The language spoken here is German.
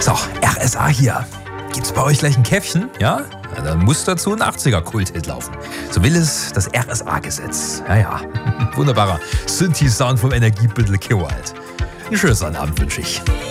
So, RSA hier. Gibt's bei euch gleich ein Käffchen? Ja? Ja, dann muss dazu ein 80er-Kult-Hit laufen. So will es das RSA-Gesetz. Ja. Wunderbarer Synthi-Sound vom Energiebündel Kewald. Einen schönen Abend wünsche ich.